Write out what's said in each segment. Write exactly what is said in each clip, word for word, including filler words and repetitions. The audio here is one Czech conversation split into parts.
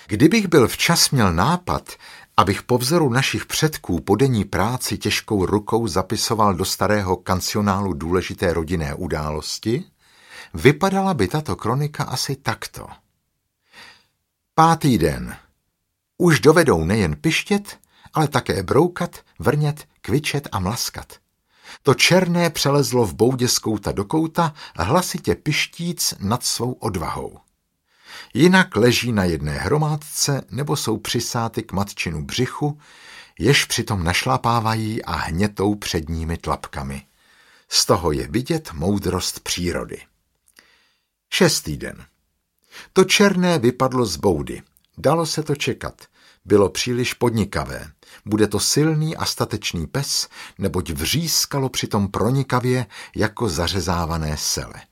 Kdybych byl včas měl nápad, abych po vzoru našich předků po denní práci těžkou rukou zapisoval do starého kancionálu důležité rodinné události, vypadala by tato kronika asi takto. Pátý den. Už dovedou nejen pištět, ale také broukat, vrnět, kvičet a mlaskat. To černé přelezlo v boudě z kouta do kouta, hlasitě pištíc nad svou odvahou. Jinak leží na jedné hromádce nebo jsou přisáty k matčinu břichu, jež přitom našlapávají a hnětou předními tlapkami. Z toho je vidět moudrost přírody. Šestý den. To černé vypadlo z boudy. Dalo se to čekat. Bylo příliš podnikavé. Bude to silný a statečný pes, neboť vřískalo přitom pronikavě jako zařezávané sele.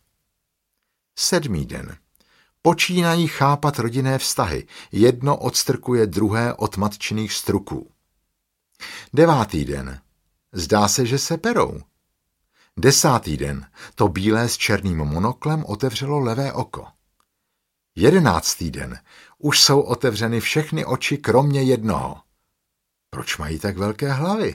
Sedmý den. Počínají chápat rodinné vztahy. Jedno odstrkuje druhé od matčiných struků. Devátý den. Zdá se, že se perou. Desátý den. To bílé s černým monoklem otevřelo levé oko. Jedenáctý den. Už jsou otevřeny všechny oči kromě jednoho. Proč mají tak velké hlavy?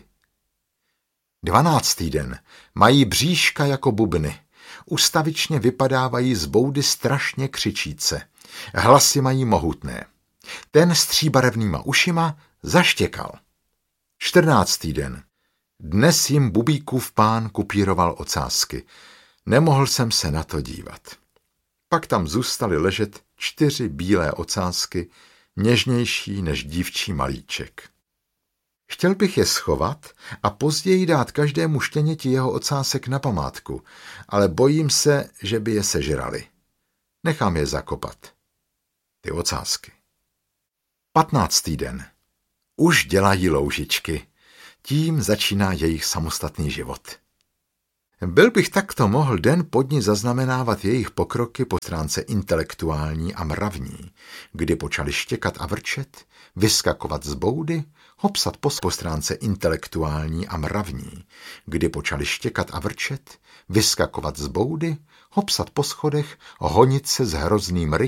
Dvanáctý den. Mají bříška jako bubny. Ustavičně vypadávají z boudy strašně křičíce. Hlasy mají mohutné. Ten s tříbarevnýma ušima zaštěkal. Čtrnáctý den. Dnes jim Bubíkův pán kupíroval ocásky. Nemohl jsem se na to dívat. Pak tam zůstaly ležet čtyři bílé ocásky, něžnější než dívčí malíček. Chtěl bych je schovat a později dát každému štěněti jeho ocásek na památku, ale bojím se, že by je sežrali. Nechám je zakopat. Ty ocásky. Patnáctý den. Už dělají loužičky. Tím začíná jejich samostatný život. Byl bych takto mohl den po dni zaznamenávat jejich pokroky po stránce intelektuální a mravní, kdy počali štěkat a vrčet, vyskakovat z boudy, hopsat po, po stránce intelektuální a mravní, kdy počali štěkat a vrčet, vyskakovat z boudy, hopsat po schodech, honit se s hrozným rychem,